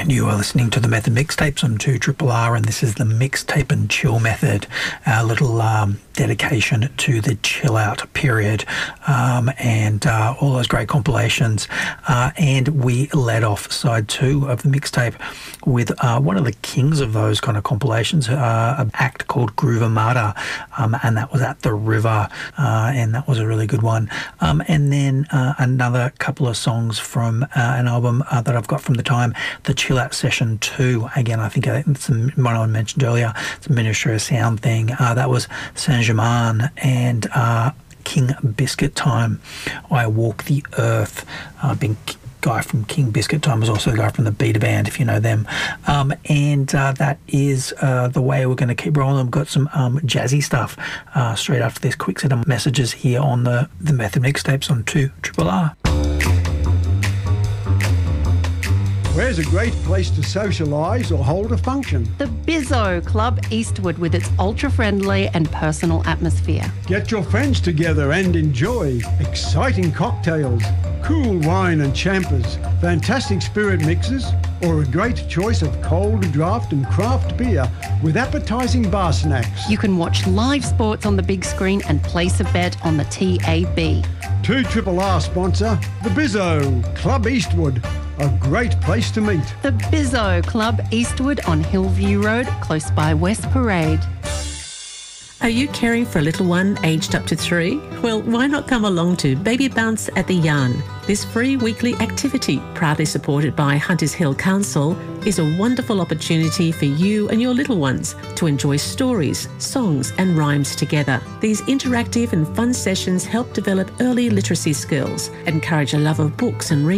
And you are listening to the Method Mixtapes on 2RRR, and this is the Mixtape and Chill Method, our little dedication to the chill out period, and all those great compilations. And we led off side 2 of the mixtape with one of the kings of those kind of compilations, an act called Groove Armada, and that was At the River, and that was a really good one. And then another couple of songs from an album that I've got from the time, the Chill Out Session 2. Again, I think it's one I mentioned earlier. It's a Ministry of Sound thing. That was Saint-Germain and King Biscuit Time. I Walk the Earth. Guy from King Biscuit Time was also the guy from the Beta Band, if you know them. And that is the way we're going to keep rolling. We've got some jazzy stuff straight after this quick set of messages here on the Method Mixtapes on 2RRR. Where's a great place to socialise or hold a function? The Bizzo Club Eastwood, with its ultra-friendly and personal atmosphere. Get your friends together and enjoy exciting cocktails, cool wine and champers, fantastic spirit mixes, or a great choice of cold draft and craft beer with appetising bar snacks. You can watch live sports on the big screen and place a bet on the TAB. 2RRR sponsor, the Bizzo Club Eastwood. A great place to meet. The Bizzo Club Eastwood on Hillview Road, close by West Parade. Are you caring for a little one aged up to 3? Well, why not come along to Baby Bounce at the Yarn? This free weekly activity, proudly supported by Hunters Hill Council, is a wonderful opportunity for you and your little ones to enjoy stories, songs and rhymes together. These interactive and fun sessions help develop early literacy skills, encourage a love of books and reading,